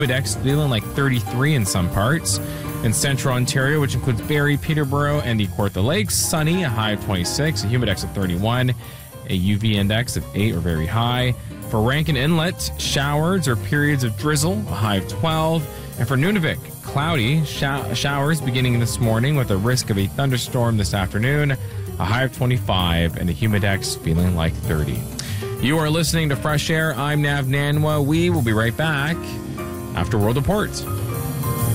Humidex feeling like 33 in some parts. In central Ontario, which includes Barrie, Peterborough, and the Kawartha Lakes, sunny, a high of 26, a humidex of 31, a UV index of 8 or very high. For Rankin Inlet, showers or periods of drizzle, a high of 12. And for Nunavik, cloudy, showers beginning this morning with a risk of a thunderstorm this afternoon, a high of 25, and a humidex feeling like 30. You are listening to Fresh Air. I'm Nav Nanwa. We will be right back after World Reports.